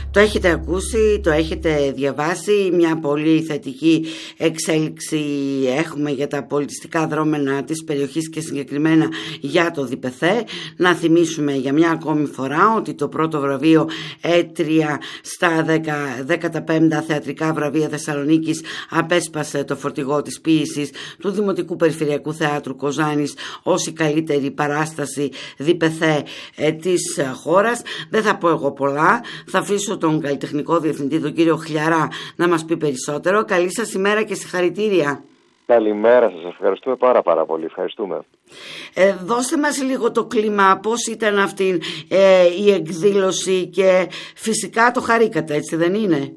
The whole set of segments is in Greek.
Το έχετε ακούσει, το έχετε διαβάσει, μια πολύ θετική εξέλιξη έχουμε για τα πολιτιστικά δρόμενα της περιοχής και συγκεκριμένα για το ΔΠΘ. Να θυμίσουμε για μια ακόμη φορά ότι το πρώτο βραβείο έτρια στα 15 θεατρικά βραβεία Θεσσαλονίκης απέσπασε το φορτηγό της ποίησης του Δημοτικού Περιφερειακού Θεάτρου Κοζάνης ως η καλύτερη παράσταση ΔΠΘ της χώρας. Δεν θα πω εγώ πολλά, θα αφήσω τον καλλιτεχνικό διευθυντή, τον κύριο Χλιαρά, να μας πει περισσότερο. Καλή σας ημέρα και συγχαρητήρια. Καλημέρα σας, ευχαριστούμε πάρα πολύ, ευχαριστούμε. Δώστε μας λίγο το κλίμα, πώς ήταν αυτή η εκδήλωση και φυσικά το χαρήκατε, έτσι δεν είναι?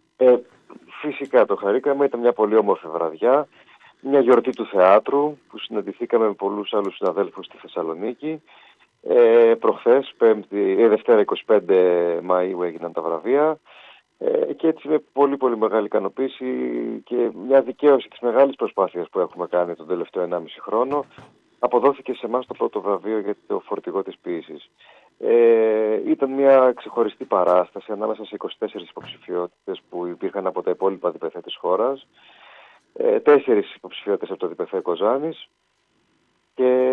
Φυσικά το χαρήκαμε, ήταν μια πολύ όμορφη βραδιά, μια γιορτή του θεάτρου που συναντηθήκαμε με πολλούς άλλους συναδέλφους στη Θεσσαλονίκη. Προχθές, Δευτέρα 25 Μαΐου έγιναν τα βραβεία και έτσι με πολύ μεγάλη ικανοποίηση και μια δικαίωση της μεγάλης προσπάθειας που έχουμε κάνει τον τελευταίο 1,5 χρόνο, αποδόθηκε σε εμάς το πρώτο βραβείο για το φορτηγό της ποίησης. Ήταν μια ξεχωριστή παράσταση ανάμεσα σε 24 υποψηφιότητες που υπήρχαν από τα υπόλοιπα ΔΠΘ της χώρας, 4 υποψηφιότητες από το ΔΠΘ Κοζάνης και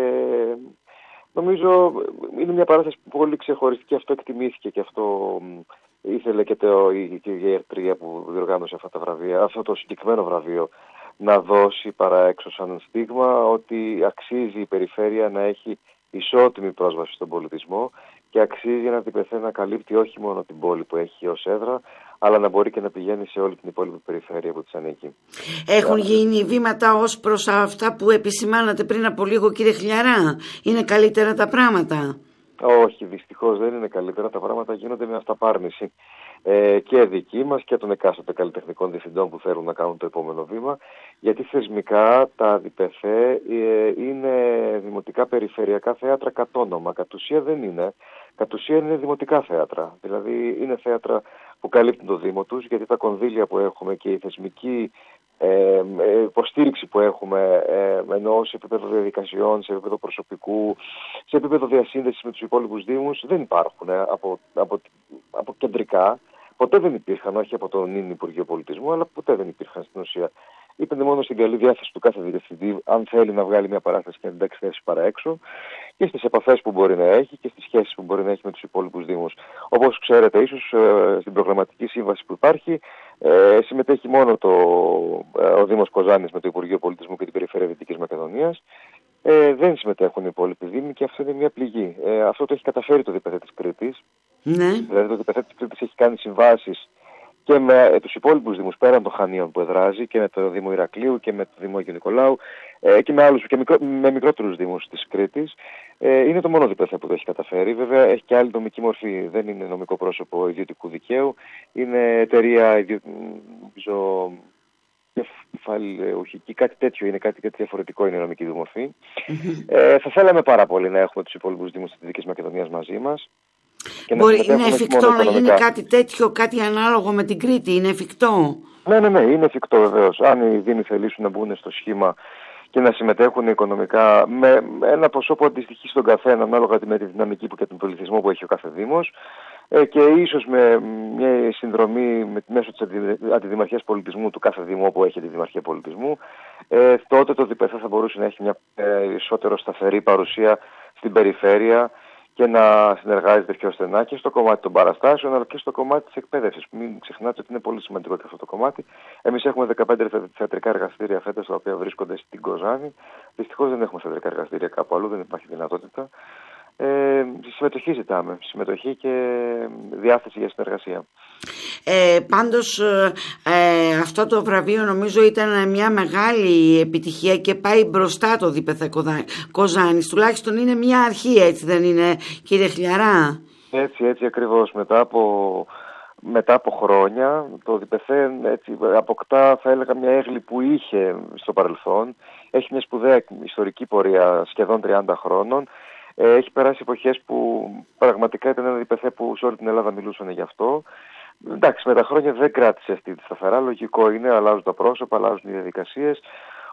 νομίζω είναι μια παράσταση πολύ ξεχωριστή και αυτό εκτιμήθηκε και αυτό ήθελε και η ΕΡΤΡΙΑ που διοργάνωσε αυτά τα βραβεία, αυτό το συγκεκριμένο βραβείο, να δώσει παρά έξω σαν στίγμα ότι αξίζει η περιφέρεια να έχει ισότιμη πρόσβαση στον πολιτισμό και αξίζει ένα ΔΠΘ να καλύπτει όχι μόνο την πόλη που έχει ως έδρα, αλλά να μπορεί και να πηγαίνει σε όλη την υπόλοιπη περιφέρεια που της ανήκει. Έχουν γίνει βήματα ως προς αυτά που επισημάνατε πριν από λίγο, κύριε Χλιαρά? Είναι καλύτερα τα πράγματα? Όχι, δυστυχώς δεν είναι καλύτερα τα πράγματα, γίνονται με αυταπάρνηση και δική μας και των εκάστοτε καλλιτεχνικών διευθυντών που θέλουν να κάνουν το επόμενο βήμα, γιατί θεσμικά τα ΔΠΘ είναι δημοτικά περιφερειακά θέατρα κατ' όνομα. Κατ' ουσία δεν είναι. Κατ' ουσία είναι δημοτικά θέατρα. Δηλαδή είναι θέατρα που καλύπτουν το Δήμο τους, γιατί τα κονδύλια που έχουμε και η θεσμική υποστήριξη που έχουμε ενώ σε επίπεδο διαδικασιών, σε επίπεδο προσωπικού, σε επίπεδο διασύνδεσης με τους υπόλοιπους Δήμους δεν υπάρχουν από κεντρικά. Ποτέ δεν υπήρχαν, όχι από τον νυν Υπουργείο Πολιτισμού, αλλά ποτέ δεν υπήρχαν στην ουσία. Είπαν μόνο στην καλή διάθεση του κάθε διευθυντή, αν θέλει να βγάλει μια παράσταση και να την εντάξει θέση παρά έξω, και στις επαφές που μπορεί να έχει και στις σχέσεις που μπορεί να έχει με τους υπόλοιπους Δήμους. Όπως ξέρετε, ίσως στην προγραμματική σύμβαση που υπάρχει, συμμετέχει μόνο ο Δήμος Κοζάνης με το Υπουργείο Πολιτισμού και την Περιφέρεια Δυτικής Μακεδονίας. Δεν συμμετέχουν οι υπόλοιποι Δήμοι και αυτό είναι μια πληγή. Αυτό το έχει καταφέρει το ΔΠΘ της Κρήτης. Ναι. Δηλαδή το ΔΠΘ της Κρήτης έχει κάνει συμβάσεις και με τους υπόλοιπους Δήμους πέραν των Χανίων που εδράζει και με το Δήμο Ηρακλείου και με το Δήμο Αγίου Νικολάου και με άλλους και με μικρότερους Δήμους της Κρήτης. Είναι το μόνο ΔΠΘ που το έχει καταφέρει. Βέβαια έχει και άλλη νομική μορφή. Δεν είναι νομικό πρόσωπο ιδιωτικού δικαίου. Είναι εταιρεία κεφαλαιοχική, κάτι τέτοιο είναι, κάτι διαφορετικό είναι η νομική του μορφή. Θα θέλαμε πάρα πολύ να έχουμε τους υπόλοιπους Δήμους της Δυτικής Μακεδονίας μαζί μας. Είναι εφικτό να γίνει κάτι τέτοιο, κάτι ανάλογο με την Κρήτη? Είναι εφικτό? Ναι, είναι εφικτό βεβαίως. Αν οι Δήμοι θελήσουν να μπουν στο σχήμα και να συμμετέχουν οικονομικά με ένα ποσό που αντιστοιχεί στον καθένα ανάλογα με τη δυναμική και τον πληθυσμό που έχει ο κάθε Δήμος και ίσως με μια συνδρομή μέσω της Αντιδημαρχίας Πολιτισμού του κάθε Δήμου όπου έχει τη Δημαρχία Πολιτισμού, τότε το ΔΠΘ θα μπορούσε να έχει μια περισσότερο σταθερή παρουσία στην περιφέρεια και να συνεργάζεται πιο στενά και στο κομμάτι των παραστάσεων αλλά και στο κομμάτι της εκπαίδευσης. Μην ξεχνάτε ότι είναι πολύ σημαντικό και αυτό το κομμάτι. Εμείς έχουμε 15 θεατρικά εργαστήρια φέτος τα οποία βρίσκονται στην Κοζάνη. Δυστυχώς δεν έχουμε θεατρικά εργαστήρια κάπου αλλού, δεν υπάρχει δυνατότητα. Συμμετοχή ζητάμε, συμμετοχή και διάθεση για συνεργασία. Πάντως αυτό το βραβείο νομίζω ήταν μια μεγάλη επιτυχία και πάει μπροστά το ΔΠΘ Κοζάνης. Τουλάχιστον είναι μια αρχή, έτσι δεν είναι, κύριε Χλιαρά? Έτσι ακριβώς. Μετά από χρόνια το ΔΠΘ αποκτά, θα έλεγα, μια έγκλη που είχε στο παρελθόν. Έχει μια σπουδαία ιστορική πορεία σχεδόν 30 χρόνων. Έχει περάσει εποχές που πραγματικά ήταν ένα ΔΠΘ που σε όλη την Ελλάδα μιλούσαν γι' αυτό. Εντάξει, με τα χρόνια δεν κράτησε αυτή τη σταθερά, λογικό είναι, αλλάζουν τα πρόσωπα, αλλάζουν οι διαδικασίες.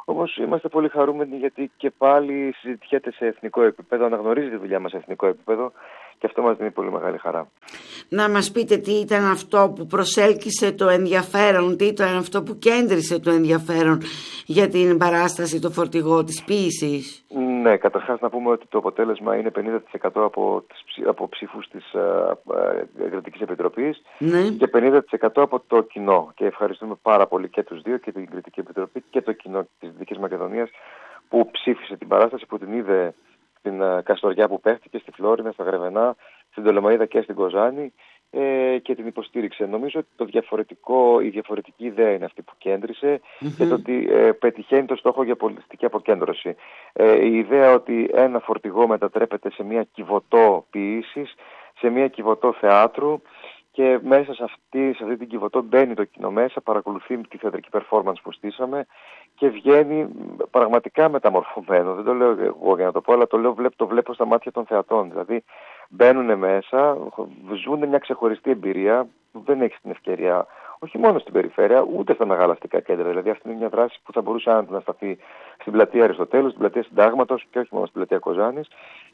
Όμως είμαστε πολύ χαρούμενοι γιατί και πάλι συζητιέται σε εθνικό επίπεδο, αναγνωρίζει τη δουλειά μας σε εθνικό επίπεδο και αυτό μας δίνει πολύ μεγάλη χαρά. Να μας πείτε τι ήταν αυτό που προσέλκυσε το ενδιαφέρον, τι ήταν αυτό που κέντρισε το ενδιαφέρον για την παράσταση «Το φορτηγό» της ποίησης. Ναι, καταρχάς να πούμε ότι το αποτέλεσμα είναι 50% από ψήφους της Εκδοτικής Επιτροπής, ναι, και 50% από το κοινό. Και ευχαριστούμε πάρα πολύ και τους δύο, και την Εκδοτική Επιτροπή και το κοινό της Δυτικής Μακεδονίας, που ψήφισε την παράσταση, που την είδε στην Καστοριά που παίχτηκε, στη Φλόρινα, στα Γρεβενά, στην Τολεμαΐδα και στην Κοζάνη, και την υποστήριξε. Νομίζω ότι η διαφορετική ιδέα είναι αυτή που κέντρισε, και το ότι πετυχαίνει το στόχο για πολιτιστική αποκέντρωση. Η ιδέα ότι ένα φορτηγό μετατρέπεται σε μια κυβωτό ποιήσης, σε μια κυβωτό θεάτρου, και μέσα σε αυτή την κυβωτό μπαίνει το κοινό μέσα, παρακολουθεί τη θεατρική performance που στήσαμε και βγαίνει πραγματικά μεταμορφωμένο. Δεν το λέω εγώ για να το πω, αλλά το βλέπω στα μάτια των θεατών. Δηλαδή μπαίνουν μέσα, ζουν μια ξεχωριστή εμπειρία που δεν έχει την ευκαιρία, όχι μόνο στην περιφέρεια, ούτε στα μεγάλα αστικά κέντρα. Δηλαδή αυτή είναι μια δράση που θα μπορούσε να σταθεί στην πλατεία Αριστοτέλους, στην πλατεία Συντάγματος και όχι μόνο στην πλατεία Κοζάνης,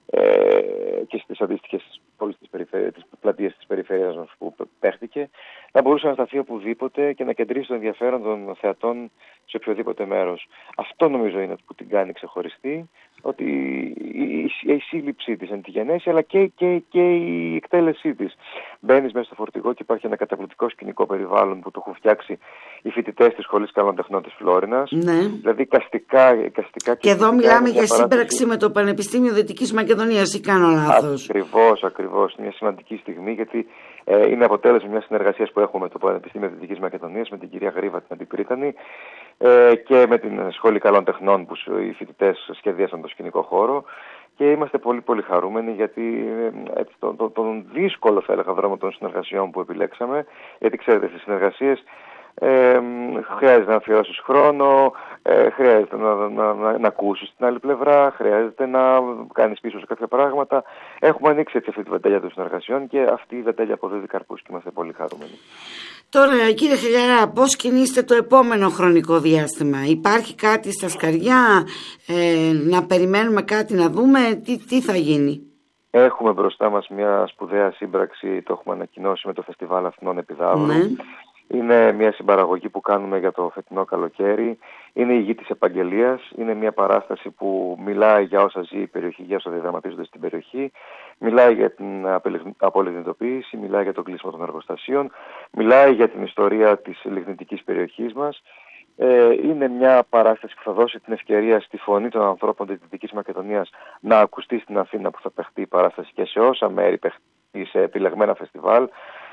και στις αντίστοιχες πόλεις της πλατείες της περιφέρειας μας που παίχτηκε, να μπορούσε να σταθεί οπουδήποτε και να κεντρήσει το ενδιαφέρον των θεατών σε οποιοδήποτε μέρος. Αυτό νομίζω είναι που την κάνει ξεχωριστή, ότι η σύλληψή της είναι τη γενέση, αλλά και η εκτέλεσή της. Μπαίνεις μέσα στο φορτηγό και υπάρχει ένα καταπληκτικό σκηνικό περιβάλλον που το έχουν φτιάξει οι φοιτητές της Σχολής Καλών Τεχνών της Φλόρινας. Ναι. Δηλαδή καστικά και εδώ μιλάμε για σύμπραξη με το Πανεπιστήμιο Δυτικής Μακεδονίας, ή κάνω λάθος? Ακριβώς. Μια σημαντική στιγμή, γιατί είναι αποτέλεσμα μιας συνεργασίας που έχουμε με το Πανεπιστήμιο Δυτικής Μακεδονίας, με την κυρία Γρίβα, την Αντιπρίτανη, και με την Σχολή Καλών Τεχνών, που οι φοιτητές σχεδίασαν το σκηνικό χώρο. Και είμαστε πολύ πολύ χαρούμενοι, γιατί τον δύσκολο, θα έλεγα, δρόμο των συνεργασιών που επιλέξαμε, γιατί ξέρετε, στις συνεργασίες χρειάζεται να αφιερώσεις χρόνο, χρειάζεται να ακούσεις την άλλη πλευρά, χρειάζεται να κάνεις πίσω σε κάποια πράγματα. Έχουμε ανοίξει έτσι αυτή τη βεντέλια των συνεργασιών και αυτή η βεντέλια αποδίδει καρπούς και είμαστε πολύ χαρούμενοι. Τώρα, κύριε Χιλιαρά, πώς κινείστε το επόμενο χρονικό διάστημα? Υπάρχει κάτι στα σκαριά, να περιμένουμε κάτι να δούμε, τι θα γίνει? Έχουμε μπροστά μας μια σπουδαία σύμπραξη, το έχουμε ανακοινώσει, με το Φεστιβάλ Αθηνών Επιδαύρου. Ναι. Είναι μια συμπαραγωγή που κάνουμε για το φετινό καλοκαίρι. Είναι η Γη της Επαγγελίας. Είναι μια παράσταση που μιλάει για όσα ζει η περιοχή, για όσα διαδραματίζονται στην περιοχή. Μιλάει για την απολιγνητοποίηση, μιλάει για το κλείσιμο των εργοστασίων, μιλάει για την ιστορία της λιγνητικής περιοχής μας. Είναι μια παράσταση που θα δώσει την ευκαιρία στη φωνή των ανθρώπων της Δυτικής Μακεδονίας να ακουστεί στην Αθήνα, που θα παιχτεί η παράσταση και σε όσα μέρη παιχτεί, σε επιλεγμένα φεστιβάλ.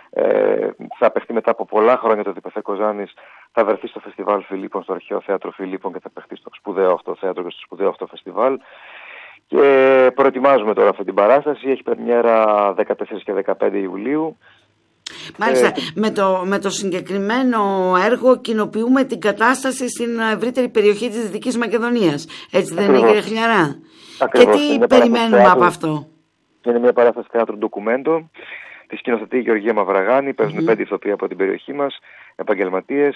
Θα παιχτεί μετά από πολλά χρόνια το ΔΠΘ Κοζάνης, θα βρεθεί στο Φεστιβάλ Φιλίππων, στο Αρχαίο Θέατρο Φιλίππων, και θα παιχτεί στο σπουδαίο αυτό θέατρο και στο σπουδαίο αυτό φεστιβάλ. Και προετοιμάζουμε τώρα αυτή την παράσταση. Έχει πρεμιέρα 14 και 15 Ιουλίου. Μάλιστα, με το συγκεκριμένο έργο κοινοποιούμε την κατάσταση στην ευρύτερη περιοχή της Δυτικής Μακεδονίας. Έτσι δεν είναι, κύριε Χιλιαρά? Και τι περιμένουμε από αυτό? Είναι μια παράσταση θεάτρου ντοκουμέντο. Τη σκηνοθετεί η Γεωργία Μαυραγάνη, παίζουν 5 ηθοποιοί από την περιοχή μας, επαγγελματίες.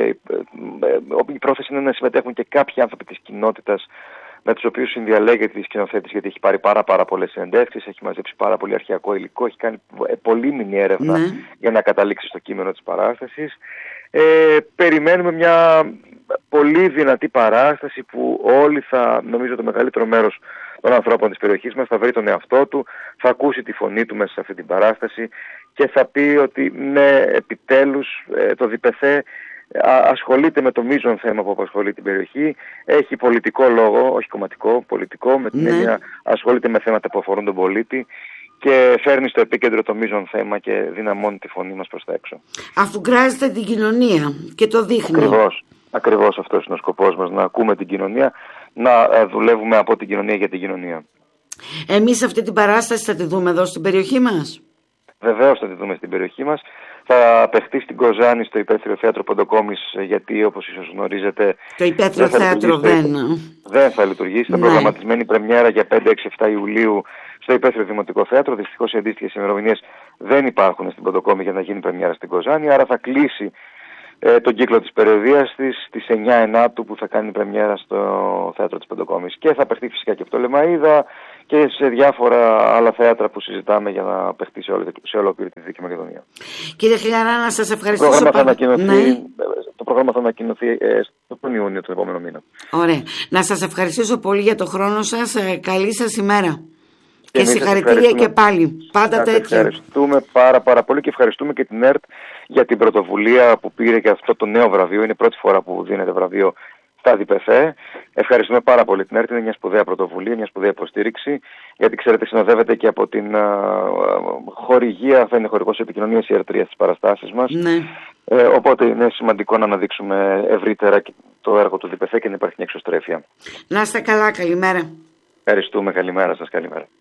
Η πρόθεση είναι να συμμετέχουν και κάποιοι άνθρωποι της κοινότητας, με τους οποίους συνδιαλέγεται η σκηνοθέτηση, γιατί έχει πάρει πάρα πολλές συνεντεύξεις, έχει μαζέψει πάρα πολύ αρχαιακό υλικό, έχει κάνει πολύμηνη έρευνα για να καταλήξει στο κείμενο της παράστασης. Περιμένουμε μια πολύ δυνατή παράσταση που όλοι νομίζω το μεγαλύτερο μέρος των ανθρώπων της περιοχής μας θα βρει τον εαυτό του, θα ακούσει τη φωνή του μέσα σε αυτή την παράσταση και θα πει ότι ναι, επιτέλους το ΔΠΘ ασχολείται με το μείζον θέμα που απασχολεί την περιοχή, έχει πολιτικό λόγο, όχι κομματικό, πολιτικό, με την έννοια ασχολείται με θέματα που αφορούν τον πολίτη και φέρνει στο επίκεντρο το μείζον θέμα και δυναμώνει τη φωνή μας προς τα έξω. Αφού γκράζεται την κοινωνία και το δείχνει. Ακριβώς αυτός είναι ο σκοπός μας, να ακούμε την κοινωνία, να δουλεύουμε από την κοινωνία για την κοινωνία. Εμείς αυτή την παράσταση θα τη δούμε εδώ στην περιοχή μας? Βεβαίως θα τη δούμε στην περιοχή μας. Θα παιχτεί στην Κοζάνη, στο Υπαίθριο Θέατρο Ποντοκόμης, γιατί όπως ίσως γνωρίζετε το Υπαίθριο Θέατρο δεν θα λειτουργήσει. Θα προγραμματισμένη πρεμιέρα για 5, 6, 7 Ιουλίου στο Υπαίθριο Δημοτικό Θέατρο. Δυστυχώς οι αντίστοιχες ημερομηνίες δεν υπάρχουν στην Ποντοκόμη για να γίνει πρεμιέρα στην Κοζάνη, άρα θα κλείσει τον κύκλο της περιοδίας της, στις 9 Ενάτου που θα κάνει πρεμιέρα στο Θέατρο της Πεντοκόμης. Και θα παιχτεί φυσικά και από το Λεμαΐδα και σε διάφορα άλλα θέατρα που συζητάμε για να παιχτεί σε ολόκληρη τη Δυτική Μακεδονία. Κύριε Χιλιαρά, να σας ευχαριστήσω πάρα πολύ. Το πρόγραμμα θα ανακοινωθεί τον Ιούνιο του επόμενου μήνα. Ωραία. Να σας ευχαριστήσω πολύ για το χρόνο σας. Καλή σας ημέρα. Και συγχαρητήρια και πάλι. Πάντα τέτοια. Ευχαριστούμε πάρα πολύ και ευχαριστούμε και την ΕΡΤ για την πρωτοβουλία που πήρε και αυτό το νέο βραβείο. Είναι η πρώτη φορά που δίνεται βραβείο στα ΔΠΘ. Ευχαριστούμε πάρα πολύ την ΕΡΤ. Είναι μια σπουδαία πρωτοβουλία, μια σπουδαία υποστήριξη. Γιατί ξέρετε, συνοδεύεται και από την χορηγία, θα είναι χορηγός επικοινωνίας η ΕΡΤ στις παραστάσεις μας. Ναι. Οπότε είναι σημαντικό να αναδείξουμε ευρύτερα το έργο του ΔΠΘ και να υπάρχει μια εξωστρέφεια. Να είστε καλά, καλημέρα. Ευχαριστούμε, καλημέρα σας, καλημέρα.